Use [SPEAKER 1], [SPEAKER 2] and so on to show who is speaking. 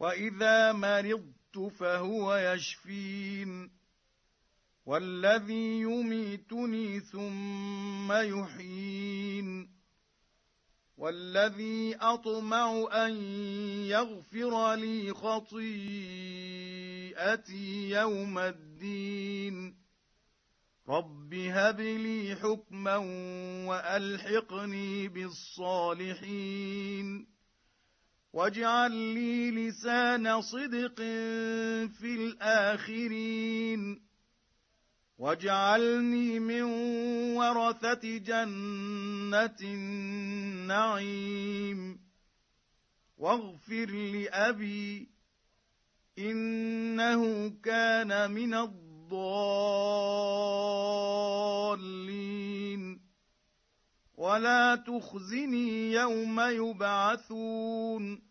[SPEAKER 1] وإذا مرضت فهو يشفين والذي يميتني ثم يحيين والذي أطمع أن يغفر لي خطيئتي يوم الدين رب هب لي حكما وألحقني بالصالحين واجعل لي لسان صدق في الآخرين واجعلني من ورثة جنة النعيم واغفر لأبي إنه كان من الضالين ولا تخزني يوم يبعثون